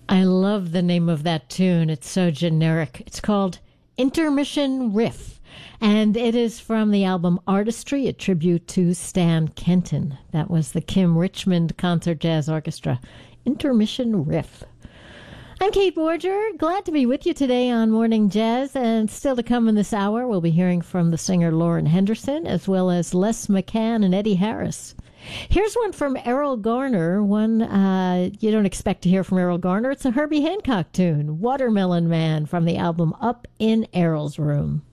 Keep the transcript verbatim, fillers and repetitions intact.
I love the name of that tune. It's so generic. It's called Intermission Riff, and it is from the album Artistry, a tribute to Stan Kenton. That was the Kim Richmond Concert Jazz Orchestra. Intermission Riff. I'm Kate Borger. Glad to be with you today on Morning Jazz, and still to come in this hour, we'll be hearing from the singer Lauren Henderson, as well as Les McCann and Eddie Harris. Here's one from Errol Garner, one uh, you don't expect to hear from Errol Garner. It's a Herbie Hancock tune, Watermelon Man, from the album Up in Errol's Room.